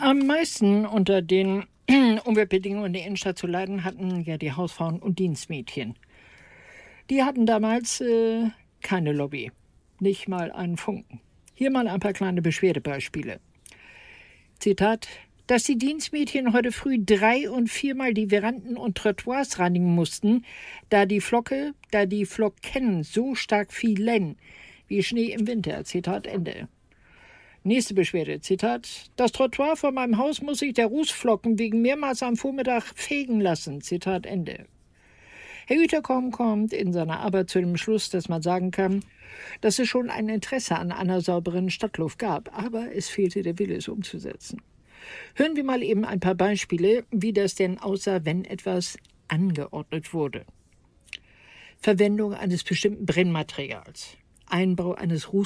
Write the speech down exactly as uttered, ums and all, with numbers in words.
Am meisten unter den Umweltbedingungen in der Innenstadt zu leiden hatten ja die Hausfrauen und Dienstmädchen. Die hatten damals äh, keine Lobby, nicht mal einen Funken. Hier mal ein paar kleine Beschwerdebeispiele. Zitat: Dass die Dienstmädchen heute früh drei- und viermal die Veranden und Trottoirs reinigen mussten, da die Flocke, da die Flocken so stark fielen wie Schnee im Winter. Zitat Ende. Nächste Beschwerde, Zitat: Das Trottoir vor meinem Haus muss sich der Rußflocken wegen mehrmals am Vormittag fegen lassen. Zitat Ende. Herr Ueterkomm kommt in seiner Arbeit zu dem Schluss, dass man sagen kann, dass es schon ein Interesse an einer sauberen Stadtluft gab, aber es fehlte der Wille, es umzusetzen. Hören wir mal eben ein paar Beispiele, wie das denn aussah, wenn etwas angeordnet wurde. Verwendung eines bestimmten Brennmaterials, Einbau eines Ruß